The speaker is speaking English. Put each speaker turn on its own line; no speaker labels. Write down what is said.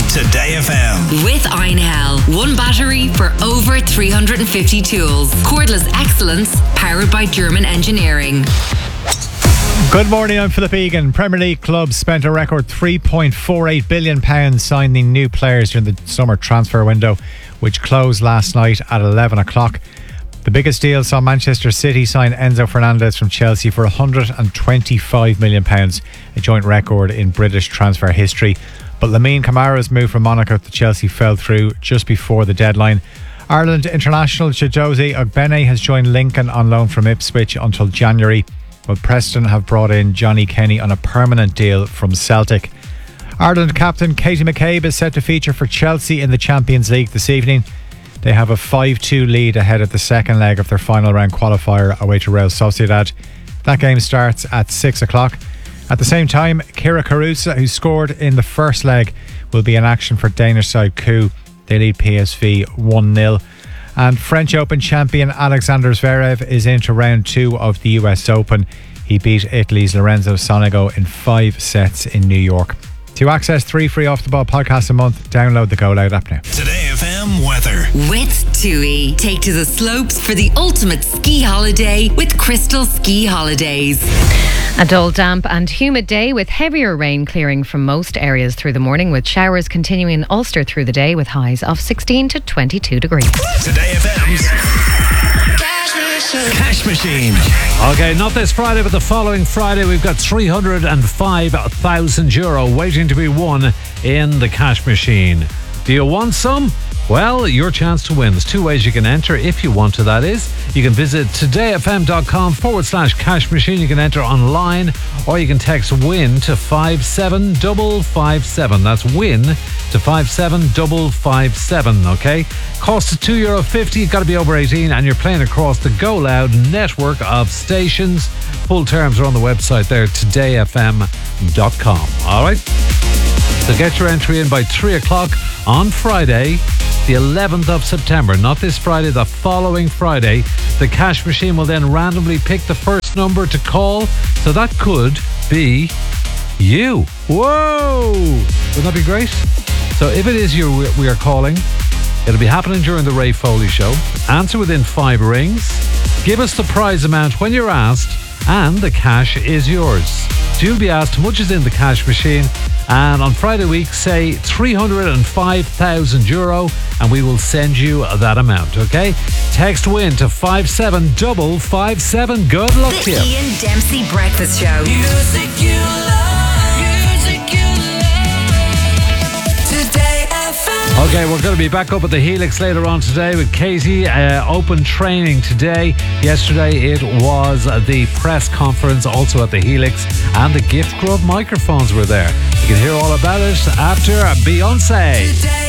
Today FM.
With Einhell. One battery for over 350 tools. Cordless excellence powered by German engineering.
Good morning, I'm Philip Egan. Premier League clubs spent a record £3.48 billion signing new players during the summer transfer window, which closed last night at 11 o'clock. The biggest deal saw Manchester City sign Enzo Fernandez from Chelsea for £125 million, a joint record in British transfer history. But Lamine Camara's move from Monaco to Chelsea fell through just before the deadline. Ireland international Chidozie Ogbene has joined Lincoln on loan from Ipswich until January, while Preston have brought in Johnny Kenny on a permanent deal from Celtic. Ireland captain Katie McCabe is set to feature for Chelsea in the Champions League this evening. They have a 5-2 lead ahead of the second leg of their final round qualifier away to Real Sociedad. That game starts at 6 o'clock. At the same time, Kira Carusa, who scored in the first leg, will be in action for Danish side Coup. They lead PSV 1-0. And French Open champion Alexander Zverev is into round 2 of the US Open. He beat Italy's Lorenzo Sonego in 5 sets in New York. To access 3 free Off The Ball podcasts a month, download the Go Loud app now.
Today FM weather.
With TUI. Take to the slopes for the ultimate ski holiday with Crystal Ski Holidays.
A dull, damp and humid day with heavier rain clearing from most areas through the morning, with showers continuing in Ulster through the day with highs of 16 to 22 degrees.
Today FM's Cash Machine.
Okay, not this Friday, but the following Friday we've got €305,000 waiting to be won in the Cash Machine. Do you want some? Well, your chance to win. There's 2 ways you can enter if you want to, that is. You can visit todayfm.com/cash machine. You can enter online, or you can text WIN to 57557. That's WIN to 57557, okay? Cost is €2.50. You've got to be over 18, and you're playing across the Go Loud network of stations. Full terms are on the website there, todayfm.com. All right? So get your entry in by 3 o'clock on Friday, the 11th of September. Not this Friday, the following Friday. The Cash Machine will then randomly pick the first number to call. So that could be you. Whoa! Wouldn't that be great? So if it is you we are calling, it'll be happening during the Ray Foley Show. Answer within 5 rings. Give us the prize amount when you're asked, and the cash is yours. So you'll be asked how much is in the Cash Machine, and on Friday week say €305,000, and we will send you that amount, okay? Text WIN to 57557. Good luck to you.
The Ian Dempsey Breakfast Show.
Music you love, music you love. Today FM.
Okay, we're going to be back up at the Helix later on today with Katie. Open training today. Yesterday it was the press conference also at the Helix, and the Gift Grub microphones were there. You can hear all about it after Beyonce.
Today